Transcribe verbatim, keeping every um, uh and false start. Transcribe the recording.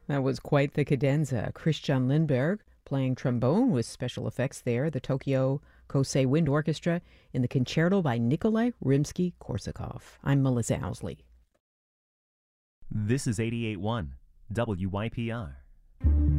That was quite the cadenza. Christian Lindberg playing trombone with special effects there, the Tokyo Kosei Wind Orchestra in the concerto by Nikolai Rimsky-Korsakov. I'm Melissa Owsley. This is eighty-eight point one W Y P R.